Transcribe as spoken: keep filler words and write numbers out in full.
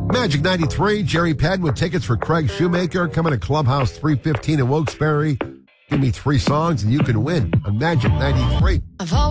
Magic ninety-three, Jerry Padden with tickets for Craig Shoemaker coming to Clubhouse three fifteen in Wilkes-Barre. Give me three songs and you can win on Magic ninety-three.